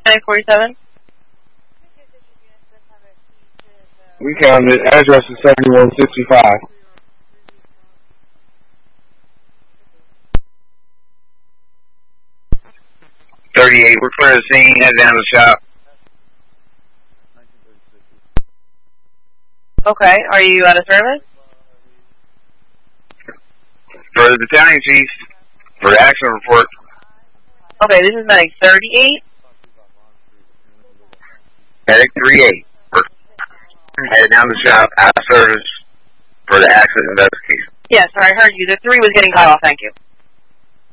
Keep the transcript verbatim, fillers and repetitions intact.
nine forty-seven. We found the address is seventy-one sixty-five. thirty-eight, we're clear the scene, head down to the shop. Okay, are you out of service? For the battalion chief, for the action report. Okay, this is medic thirty-eight. Medic thirty-eight, head down the shop, out of service, for the accident investigation. Yes, sir, I heard you. The three was getting cut off, thank you.